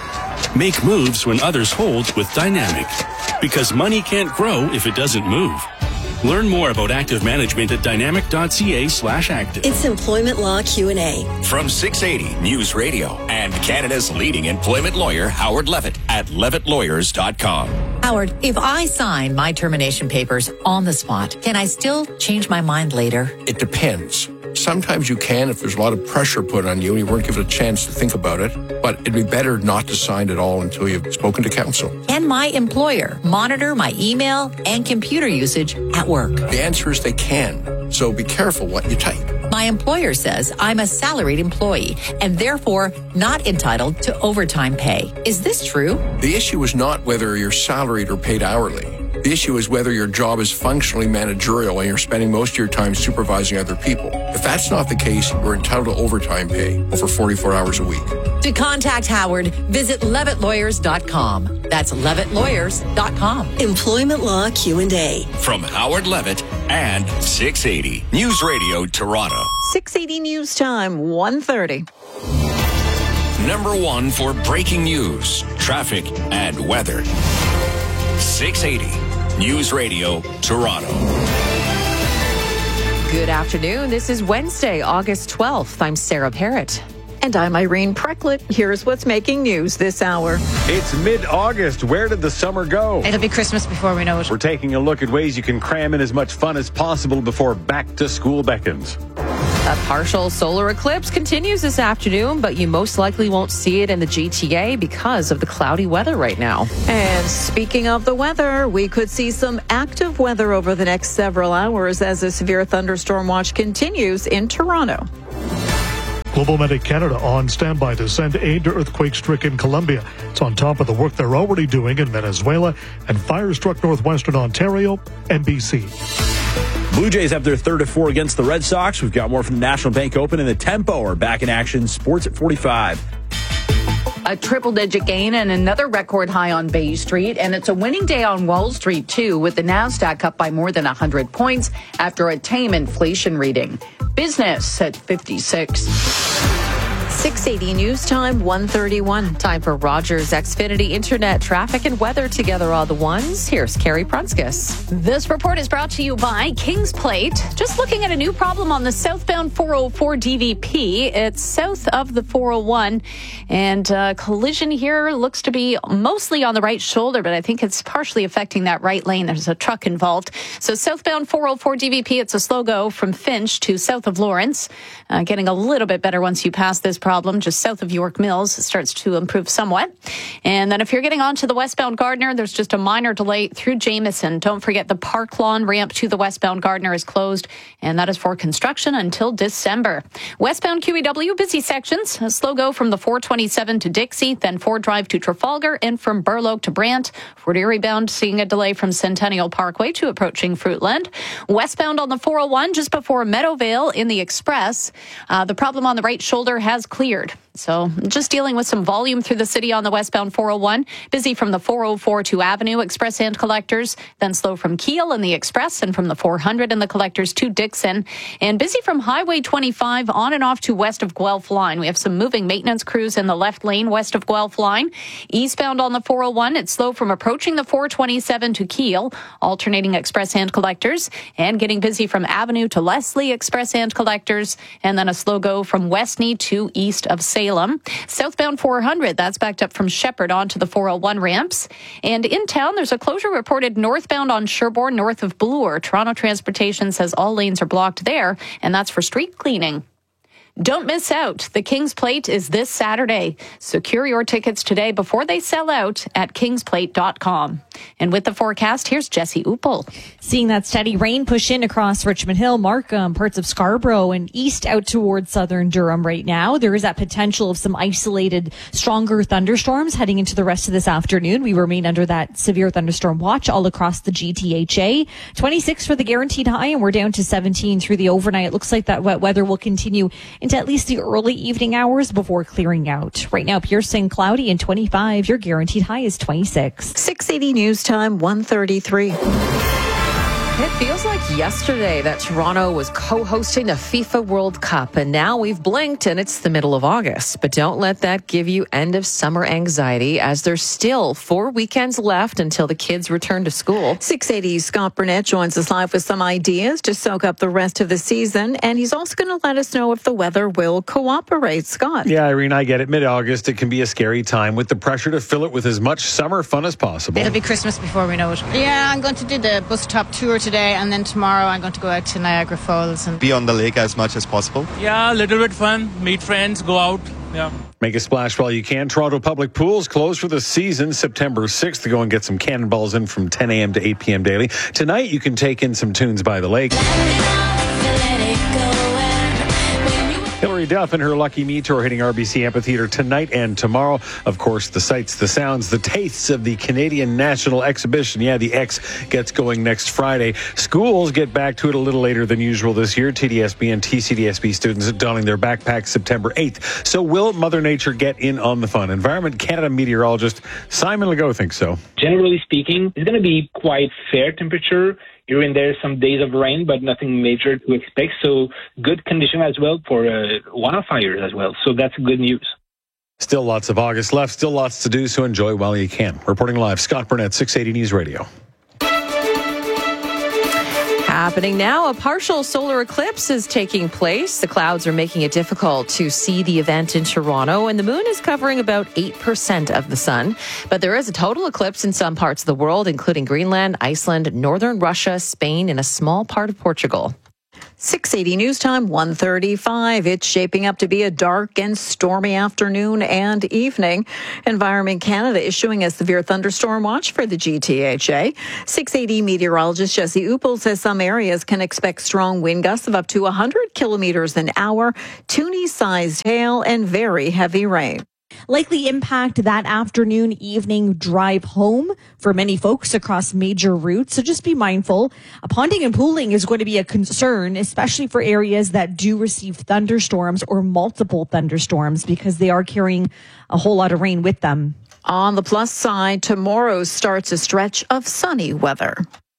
Make moves when others hold with Dynamic, because money can't grow if it doesn't move. Learn more about active management at dynamic.ca slash active. It's Employment Law Q and A. From six eighty News Radio and Canada's leading employment lawyer, Howard Levitt, at levitt lawyers dot com. Howard, if I sign my termination papers on the spot, can I still change my mind later? It depends. Sometimes you can if there's a lot of pressure put on you and you weren't given a chance to think about it, but it'd be better not to sign at all until you've spoken to counsel. Can my employer monitor my email and computer usage at work? The answer is they can, so be careful what you type. My employer says I'm a salaried employee and therefore not entitled to overtime pay. Is this true? The issue is not whether you're salaried or paid hourly. The issue is whether your job is functionally managerial and you're spending most of your time supervising other people. If that's not the case, you're entitled to overtime pay over forty-four hours a week. To contact Howard, visit levitt lawyers dot com. That's levitt lawyers dot com. Employment Law Q and A. From Howard Levitt and six eighty News Radio Toronto. six eighty News Time, one thirty. Number one for breaking news, traffic, and weather. six eighty News Radio Toronto. Good afternoon. This is Wednesday, August twelfth. I'm Sarah Parrott. And I'm Irene Precklett. Here's what's making news this hour. It's mid-August. Where did the summer go? It'll be Christmas before we know it. We're taking a look at ways you can cram in as much fun as possible before back to school beckons. A partial solar eclipse continues this afternoon, but you most likely won't see it in the G T A because of the cloudy weather right now. And speaking of the weather, we could see some active weather over the next several hours as a severe thunderstorm watch continues in Toronto. Global Medic Canada on standby to send aid to earthquake-stricken Colombia. It's on top of the work they're already doing in Venezuela and fire-struck northwestern Ontario. N B C. Blue Jays have their third of four against the Red Sox. We've got more from the National Bank Open, and the Tempo are back in action. Sports at forty-five. A triple-digit gain and another record high on Bay Street, and it's a winning day on Wall Street, too, with the Nasdaq up by more than one hundred points after a tame inflation reading. Business at fifty-six. six eighty News Time, one thirty-one. Time for Rogers Xfinity Internet traffic and weather together all the ones. Here's Carrie Prunskis. This report is brought to you by Kings Plate. Just looking at a new problem on the southbound four oh four D V P. It's south of the four oh one, and uh, collision here looks to be mostly on the right shoulder, but I think it's partially affecting that right lane. There's a truck involved. So southbound four oh four D V P, it's a slow go from Finch to south of Lawrence. Uh, getting a little bit better once you pass this problem just south of York Mills. It starts to improve somewhat. And then if you're getting onto the westbound Gardiner, there's just a minor delay through Jameson. Don't forget the Park Lawn ramp to the westbound Gardiner is closed, and that is for construction until December. Westbound Q E W, busy sections. A slow go from the four twenty-seven to Dixie, then Ford Drive to Trafalgar, and from Burloak to Brant. Fort Erie bound, seeing a delay from Centennial Parkway to approaching Fruitland. Westbound on the four oh one, just before Meadowvale in the Express. Uh, the problem on the right shoulder has cleared. So just dealing with some volume through the city on the westbound four oh one. Busy from the four oh four to Avenue Express and Collectors. Then slow from Kiel in the Express and from the four hundred in the Collectors to Dixon. And busy from Highway twenty-five on and off to west of Guelph Line. We have some moving maintenance crews in the left lane west of Guelph Line. Eastbound on the four oh one, it's slow from approaching the four twenty-seven to Kiel, alternating Express and Collectors. And getting busy from Avenue to Leslie Express and Collectors. And then a slow go from Westney to east of Salem. Salem. Southbound four hundred, that's backed up from Shepherd onto the four oh one ramps. And in town, there's a closure reported northbound on Sherbourne, north of Bloor. Toronto Transportation says all lanes are blocked there, and that's for street cleaning. Don't miss out. The Kings Plate is this Saturday. Secure your tickets today before they sell out at kingsplate dot com. And with the forecast, here's Jesse Uppel. Seeing that steady rain push in across Richmond Hill, Markham, parts of Scarborough, and east out towards southern Durham right now. There is that potential of some isolated, stronger thunderstorms heading into the rest of this afternoon. We remain under that severe thunderstorm watch all across the G T H A. twenty-six for the guaranteed high, and we're down to seventeen through the overnight. It looks like that wet weather will continue into at least the early evening hours before clearing out. Right now, piercing cloudy and twenty-five. Your guaranteed high is twenty-six. six eighty News Time, one thirty-three. It feels like yesterday that Toronto was co-hosting a FIFA World Cup, and now we've blinked and it's the middle of August. But don't let that give you end of summer anxiety, as there's still four weekends left until the kids return to school. six eighty Scott Burnett joins us live with some ideas to soak up the rest of the season, and he's also going to let us know if the weather will cooperate. Scott. Yeah, Irene, I get it. Mid-August, it can be a scary time with the pressure to fill it with as much summer fun as possible. It'll be Christmas before we know it. Yeah, I'm going to do the bus top tour today, and then tomorrow I'm going to go out to Niagara Falls and be on the lake as much as possible. Yeah, a little bit fun, meet friends, go out. Yeah. Make a splash while you can. Toronto Public Pools closed for the season September sixth to go and get some cannonballs in from ten a.m. to eight p.m. daily. Tonight you can take in some tunes by the lake. Hilary Duff and her Lucky Me tour hitting R B C Amphitheatre tonight and tomorrow. Of course, the sights, the sounds, the tastes of the Canadian National Exhibition. Yeah, the X gets going next Friday. Schools get back to it a little later than usual this year. T D S B and T C D S B students are donning their backpacks September eighth. So will Mother Nature get in on the fun? Environment Canada meteorologist Simon Legault thinks so. Generally speaking, it's going to be quite fair temperature. Here and there, some days of rain, but nothing major to expect. So good condition as well for uh, wildfires as well. So that's good news. Still lots of August left. Still lots to do, so enjoy while you can. Reporting live, Scott Burnett, six eighty News Radio. Happening now, a partial solar eclipse is taking place. The clouds are making it difficult to see the event in Toronto, and the moon is covering about eight percent of the sun. But there is a total eclipse in some parts of the world, including Greenland, Iceland, northern Russia, Spain, and a small part of Portugal. six eighty News Time, one thirty-five. It's shaping up to be a dark and stormy afternoon and evening. Environment Canada issuing a severe thunderstorm watch for the G T H A. six eighty meteorologist Jesse Uppel says some areas can expect strong wind gusts of up to one hundred kilometers an hour, Toonie-sized hail, and very heavy rain. Likely impact that afternoon, evening drive home for many folks across major routes. So just be mindful. Ponding and pooling is going to be a concern, especially for areas that do receive thunderstorms or multiple thunderstorms, because they are carrying a whole lot of rain with them. On the plus side, tomorrow starts a stretch of sunny weather.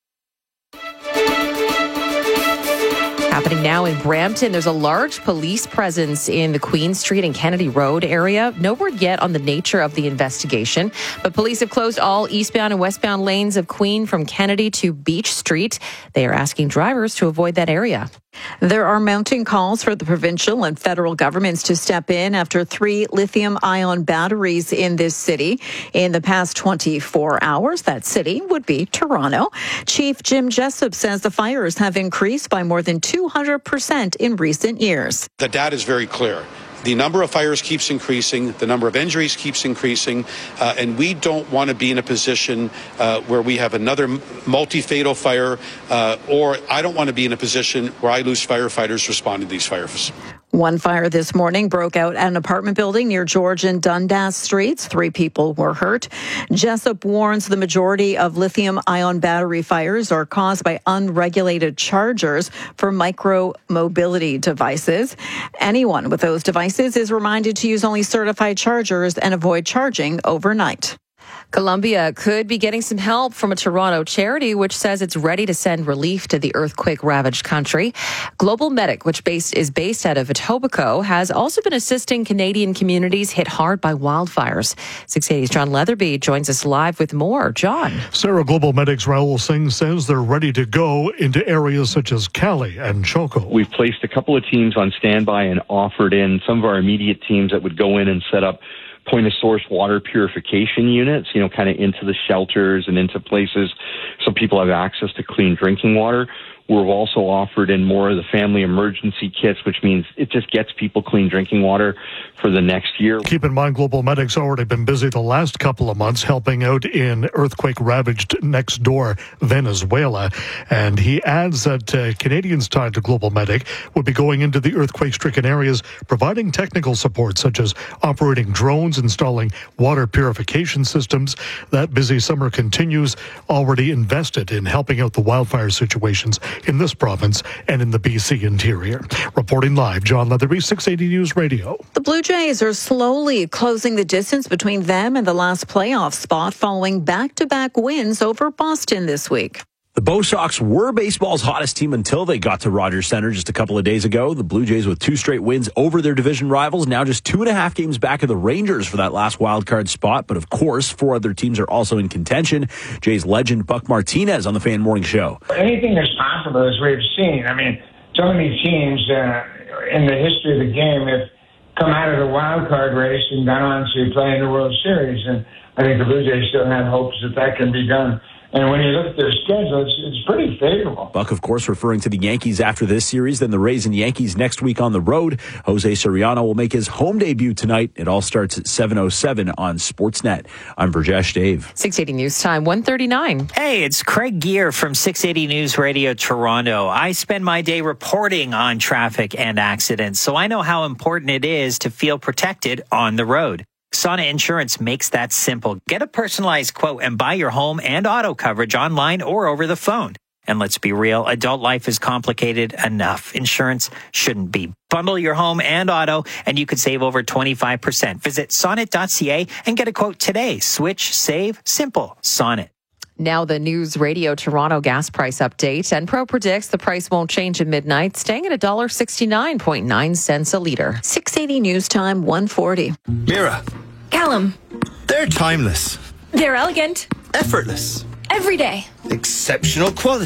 Happening now in Brampton, there's a large police presence in the Queen Street and Kennedy Road area. No word yet on the nature of the investigation, but police have closed all eastbound and westbound lanes of Queen from Kennedy to Beach Street. They are asking drivers to avoid that area. There are mounting calls for the provincial and federal governments to step in after three lithium-ion batteries in this city in the past twenty-four hours. That city would be Toronto. Chief Jim Jessup says the fires have increased by more than two hundred percent in recent years. The data is very clear. The number of fires keeps increasing, the number of injuries keeps increasing, uh, and we don't want to be in a position uh, where we have another multi-fatal fire, uh, or I don't want to be in a position where I lose firefighters responding to these fires. One fire this morning broke out at an apartment building near George and Dundas Streets. Three people were hurt. Jessup warns the majority of lithium-ion battery fires are caused by unregulated chargers for micro-mobility devices. Anyone with those devices is reminded to use only certified chargers and avoid charging overnight. Columbia could be getting some help from a Toronto charity, which says it's ready to send relief to the earthquake-ravaged country. Global Medic, which based, is based out of Etobicoke, has also been assisting Canadian communities hit hard by wildfires. six eighty's John Leatherby joins us live with more. John. Sarah, Global Medic's Raul Singh says they're ready to go into areas such as Cali and Choco. We've placed a couple of teams on standby and offered in some of our immediate teams that would go in and set up point-of-source water purification units, you know, kind of into the shelters and into places so people have access to clean drinking water. We've also offered in more of the family emergency kits, which means it just gets people clean drinking water for the next year. Keep in mind, Global Medic's already been busy the last couple of months helping out in earthquake-ravaged next door Venezuela. And he adds that uh, Canadians tied to Global Medic would be going into the earthquake-stricken areas, providing technical support such as operating drones, installing water purification systems. That busy summer continues, already invested in helping out the wildfire situations in this province and in the B C interior. Reporting live, John Leatherby, six eighty News Radio. The Blue Jays are slowly closing the distance between them and the last playoff spot following back-to-back wins over Boston this week. The Bo Sox were baseball's hottest team until they got to Rogers Center just a couple of days ago. The Blue Jays with two straight wins over their division rivals, now just two and a half games back of the Rangers for that last wild card spot. But of course, four other teams are also in contention. Jays legend Buck Martinez on the Fan Morning Show. Anything is possible, as we've seen. I mean, so many teams uh, in the history of the game have come out of the wild card race and gone on to play in the World Series. And I think the Blue Jays still have hopes that that can be done. And when you look at their schedule, it's, it's pretty favorable. Buck, of course, referring to the Yankees after this series, then the Rays and Yankees next week on the road. Jose Soriano will make his home debut tonight. It all starts at seven oh seven on Sportsnet. I'm Burjesh Dave. six eighty News Time, one thirty-nine. Hey, it's Craig Gear from six eighty News Radio Toronto. I spend my day reporting on traffic and accidents, so I know how important it is to feel protected on the road. Sonnet Insurance makes that simple. Get a personalized quote and buy your home and auto coverage online or over the phone. And let's be real, adult life is complicated enough. Insurance shouldn't be. Bundle your home and auto, and you could save over twenty-five percent. Visit sonnet dot c a and get a quote today. Switch, save, simple. Sonnet. Now the News Radio Toronto gas price update. Enpro predicts the price won't change at midnight, staying at one dollar sixty-nine point nine cents a litre. six eighty News Time, one forty. Mira. Callum. They're timeless. They're elegant. Effortless. Every day. Exceptional quality.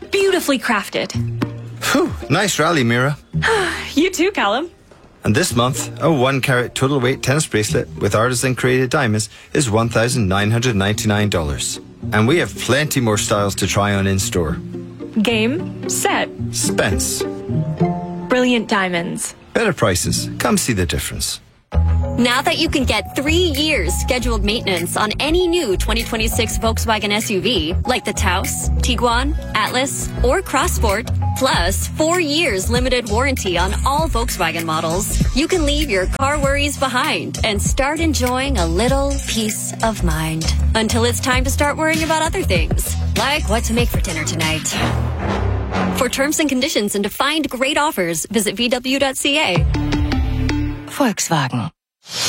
beautifully crafted. Whew, nice rally, Mira. You too, Callum. And this month, a one carat total weight tennis bracelet with artisan created diamonds is one thousand nine hundred ninety-nine dollars. And we have plenty more styles to try on in store. Game, set, Spence. brilliant diamonds. Better prices. Come see the difference. Now that you can get three years scheduled maintenance on any new twenty twenty-six Volkswagen S U V, like the Taos, Tiguan, Atlas, or Crossport, plus four years limited warranty on all Volkswagen models, you can leave your car worries behind and start enjoying a little peace of mind. Until it's time to start worrying about other things, like what to make for dinner tonight. For terms and conditions and to find great offers, visit v w dot c a. Volkswagen.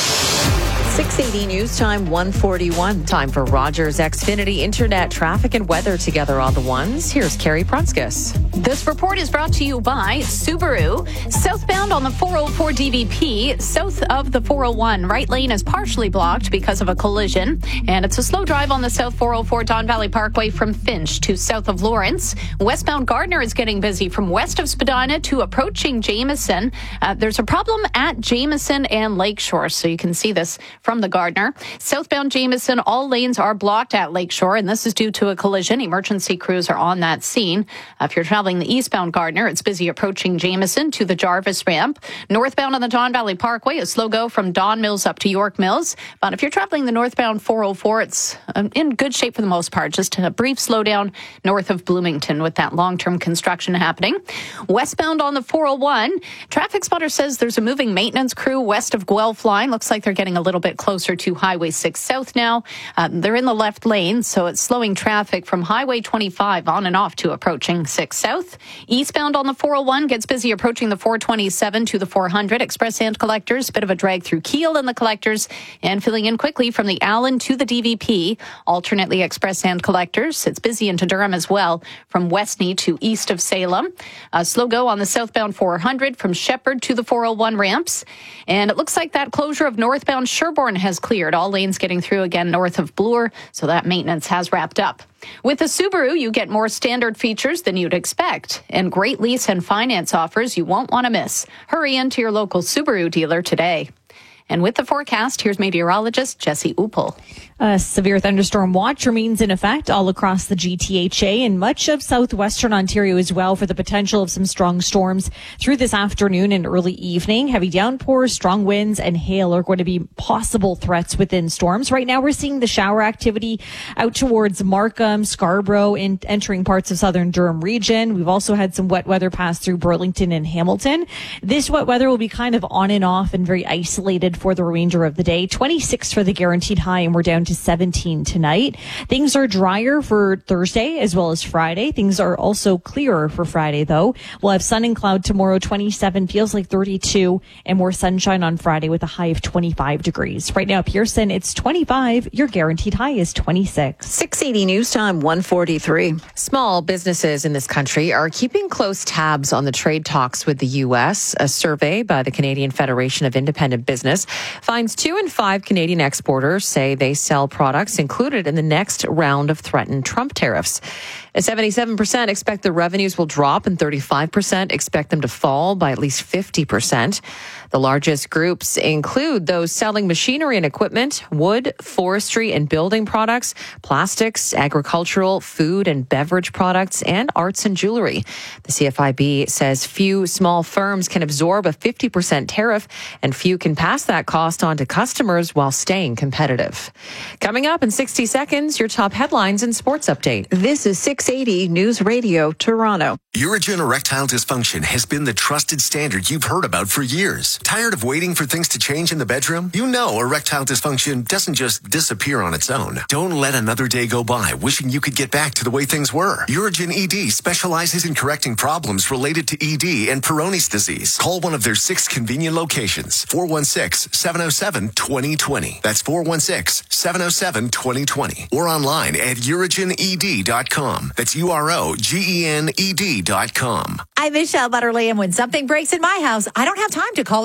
six eighty News Time, one forty-one. Time for Rogers Xfinity Internet traffic and weather together all the ones. Here's Carrie Prunskis. This report is brought to you by Subaru. Southbound on the four oh four D V P, south of the four oh one. Right lane is partially blocked because of a collision. And it's a slow drive on the South four oh four Don Valley Parkway from Finch to south of Lawrence. Westbound Gardner is getting busy from west of Spadina to approaching Jameson. Uh, there's a problem at Jameson and Lakeshore, so you can see this from the Gardner. Southbound Jameson, all lanes are blocked at Lakeshore, and this is due to a collision. Emergency crews are on that scene. Uh, if you're traveling the eastbound Gardner, it's busy approaching Jameson to the Jarvis ramp. Northbound on the Don Valley Parkway, a slow go from Don Mills up to York Mills. But if you're traveling the northbound four oh four, it's um, in good shape for the most part. Just a brief slowdown north of Bloomington with that long-term construction happening. Westbound on the four oh one, traffic spotter says there's a moving maintenance crew west of Guelph line. Looks like they're getting a little bit closer to Highway six South now. Uh, they're in the left lane, so it's slowing traffic from Highway twenty-five on and off to approaching six South. Eastbound on the four oh one gets busy approaching the four twenty-seven to the four hundred. Express and collectors, bit of a drag through Kiel and the collectors, and filling in quickly from the Allen to the D V P. Alternately express and collectors. It's busy into Durham as well from Westney to east of Salem. A slow go on the southbound four hundred from Shepherd to the four oh one ramps. And it looks like that closure of northbound Sherbourne has cleared. All lanes getting through again north of Bloor, so that maintenance has wrapped up. With the Subaru, you get more standard features than you'd expect and great lease and finance offers you won't want to miss. Hurry into your local Subaru dealer today. And with the forecast, here's meteorologist Jesse Uppel. A severe thunderstorm watch remains in effect all across the G T H A and much of southwestern Ontario as well for the potential of some strong storms through this afternoon and early evening. Heavy downpours, strong winds, and hail are going to be possible threats within storms. Right now, we're seeing the shower activity out towards Markham, Scarborough, and entering parts of southern Durham region. We've also had some wet weather pass through Burlington and Hamilton. This wet weather will be kind of on and off and very isolated for the remainder of the day. twenty-six for the guaranteed high, and we're down to seventeen tonight. Things are drier for Thursday as well as Friday. Things are also clearer for Friday, though. We'll have sun and cloud tomorrow, twenty-seven, feels like thirty-two, and more sunshine on Friday with a high of twenty-five degrees. Right now, Pearson, it's twenty-five. Your guaranteed high is twenty-six. six eighty News Time, one forty-three. Small businesses in this country are keeping close tabs on the trade talks with the U S. A survey by the Canadian Federation of Independent Business finds two in five Canadian exporters say they sell products included in the next round of threatened Trump tariffs. seventy-seven percent expect the revenues will drop and thirty-five percent expect them to fall by at least fifty percent. The largest groups include those selling machinery and equipment, wood, forestry and building products, plastics, agricultural, food and beverage products, and arts and jewelry. The C F I B says few small firms can absorb a fifty percent tariff and few can pass that cost on to customers while staying competitive. Coming up in sixty seconds, your top headlines and sports update. This is six eighty News Radio, Toronto. Urigen erectile dysfunction has been the trusted standard you've heard about for years. Tired of waiting for things to change in the bedroom? You know erectile dysfunction doesn't just disappear on its own. Don't let another day go by wishing you could get back to the way things were. Urigen E D specializes in correcting problems related to E D and Peyronie's disease. Call one of their six convenient locations. four one six, seven oh seven, two oh two oh. That's four one six, seven oh seven, two oh two oh. Or online at urigen e d dot com. That's U R O G E N E D dot com. I'm Michelle Butterly, and when something breaks in my house, I don't have time to call her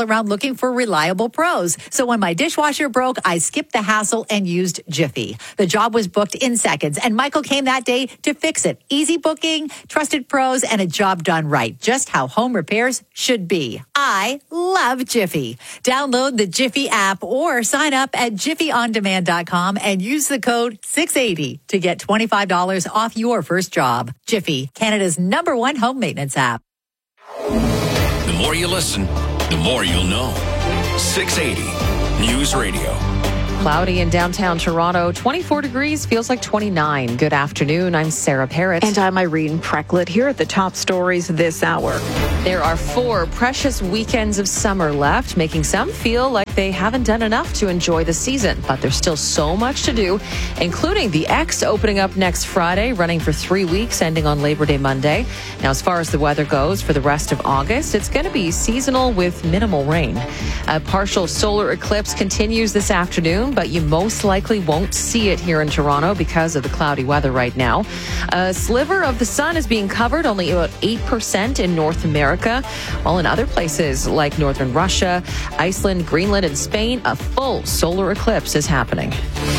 around looking for reliable pros. So when my dishwasher broke, I skipped the hassle and used Jiffy. The job was booked in seconds, and Michael came that day to fix it. Easy booking, trusted pros, and a job done right. Just how home repairs should be. I love Jiffy. Download the Jiffy app or sign up at jiffy on demand dot com and use the code six eighty to get twenty-five dollars off your first job. Jiffy, Canada's number one home maintenance app. The more you listen, the more you'll know. six eighty News Radio. Cloudy in downtown Toronto, twenty-four degrees, feels like twenty-nine. Good afternoon, I'm Sarah Parrott. And I'm Irene Precklett. Here at the top stories this hour. There are four precious weekends of summer left, making some feel like they haven't done enough to enjoy the season. But there's still so much to do, including the X opening up next Friday, running for three weeks, ending on Labor Day Monday. Now, as far as the weather goes for the rest of August, it's going to be seasonal with minimal rain. A partial solar eclipse continues this afternoon, but you most likely won't see it here in Toronto because of the cloudy weather right now. A sliver of the sun is being covered, only about eight percent in North America, while in other places like northern Russia, Iceland, Greenland, and Spain, a full solar eclipse is happening.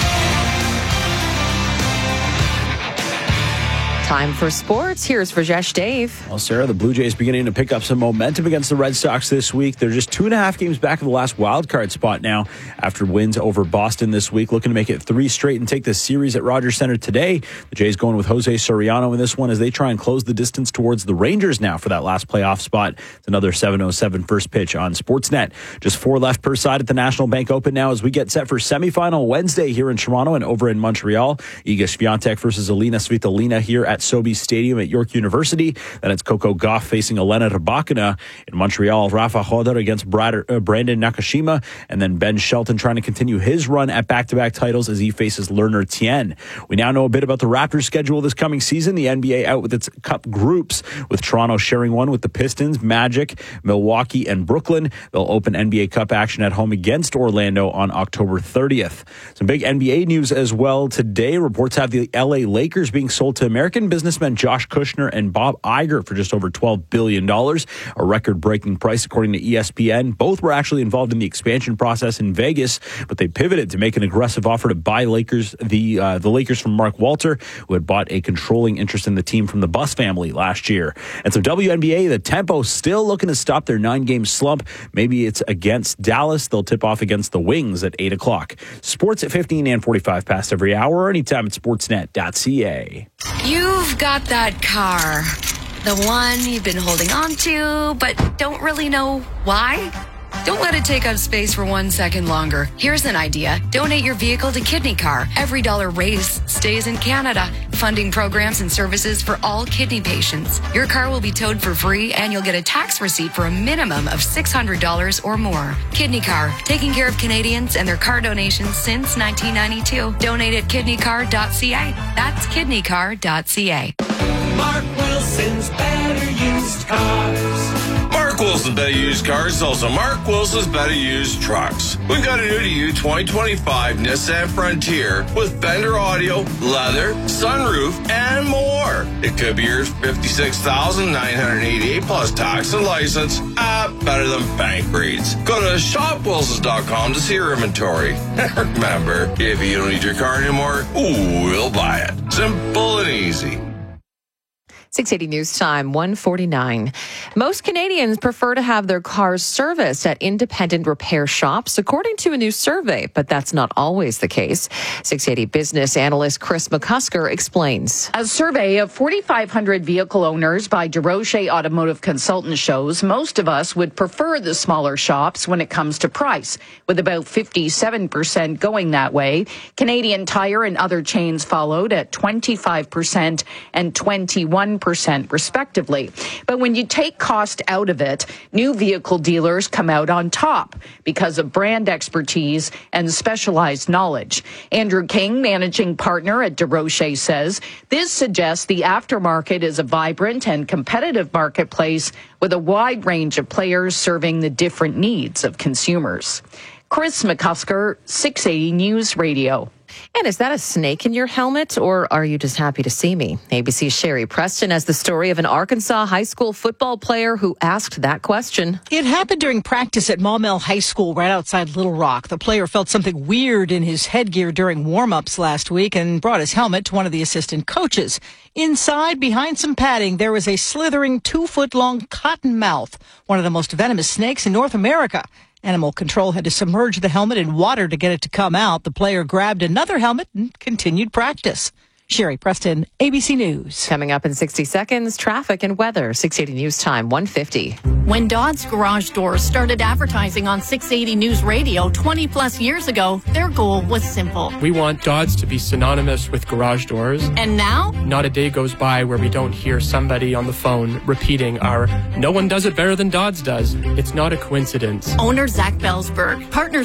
Time for sports. Here's Rajesh Dave. Well, Sarah, the Blue Jays beginning to pick up some momentum against the Red Sox this week. They're just two and a half games back of the last wild card spot now after wins over Boston this week, looking to make it three straight and take this series at Rogers Center today. The Jays going with Jose Soriano in this one as they try and close the distance towards the Rangers now for that last playoff spot. It's another seven oh seven first pitch on Sportsnet. Just four left per side at the National Bank Open now as we get set for semifinal Wednesday here in Toronto and over in Montreal. Iga Swiatek versus Alina Svitolina here at Sobeys Stadium at York University. Then it's Coco Gauff facing Elena Rybakina in Montreal. Rafa Hodder against Brad, uh, Brandon Nakashima. And then Ben Shelton trying to continue his run at back-to-back titles as he faces Lerner Tien. We now know a bit about the Raptors' schedule this coming season. The N B A out with its cup groups, with Toronto sharing one with the Pistons, Magic, Milwaukee, and Brooklyn. They'll open N B A Cup action at home against Orlando on October thirtieth. Some big N B A news as well today. Reports have the L A Lakers being sold to American businessmen Josh Kushner and Bob Iger for just over twelve billion dollars, a record-breaking price according to E S P N. Both were actually involved in the expansion process in Vegas, but they pivoted to make an aggressive offer to buy Lakers the uh, the Lakers from Mark Walter, who had bought a controlling interest in the team from the Buss family last year. And so W N B A, the Tempo still looking to stop their nine-game slump. Maybe it's against Dallas. They'll tip off against the Wings at eight o'clock. Sports at fifteen and forty-five past every hour, or anytime at sportsnet dot c a. You've got that car, the one you've been holding on to, but don't really know why? Don't let it take up space for one second longer. Here's an idea. Donate your vehicle to Kidney Car. Every dollar raised stays in Canada, funding programs and services for all kidney patients. Your car will be towed for free, and you'll get a tax receipt for a minimum of six hundred dollars or more. Kidney Car, taking care of Canadians and their car donations since nineteen ninety-two. Donate at kidney car dot c a. That's kidney car dot c a. Mark Wilson's Better Used Cars. Mark Wilson's Better Used Cars is also Mark Wilson's Better Used Trucks. We've got a new to you twenty twenty-five Nissan Frontier with Fender audio, leather, sunroof, and more. It could be yours fifty-six thousand nine hundred eighty-eight dollars plus tax and license. Ah, better than bank rates. Go to shop wilsons dot com to see your inventory. Remember, if you don't need your car anymore, we'll buy it. Simple and easy. six eighty News Time, one forty-nine. Most Canadians prefer to have their cars serviced at independent repair shops, according to a new survey, but that's not always the case. six eighty business analyst Chris McCusker explains. A survey of forty-five hundred vehicle owners by DeRoche Automotive Consultants shows most of us would prefer the smaller shops when it comes to price, with about fifty-seven percent going that way. Canadian Tire and other chains followed at twenty-five percent and twenty-one percent respectively. But when you take cost out of it, new vehicle dealers come out on top because of brand expertise and specialized knowledge. Andrew King, managing partner at DeRoche, says this suggests the aftermarket is a vibrant and competitive marketplace with a wide range of players serving the different needs of consumers. Chris McCusker, six eighty News Radio. And is that a snake in your helmet, or are you just happy to see me? A B C's Sherry Preston has the story of an Arkansas high school football player who asked that question. It happened during practice at Maumelle High School right outside Little Rock. The player felt something weird in his headgear during warm-ups last week and brought his helmet to one of the assistant coaches. Inside, behind some padding, there was a slithering two-foot-long cottonmouth, one of the most venomous snakes in North America. Animal control had to submerge the helmet in water to get it to come out. The player grabbed another helmet and continued practice. Sherry Preston, A B C News. Coming up in sixty seconds, traffic and weather. six eighty News Time, one fifty. When Dodds Garage Doors started advertising on six eighty News Radio twenty plus years ago, their goal was simple. We want Dodds to be synonymous with garage doors. And now? Not a day goes by where we don't hear somebody on the phone repeating our, "No one does it better than Dodds does." It's not a coincidence. Owner Zach Bellsberg, partners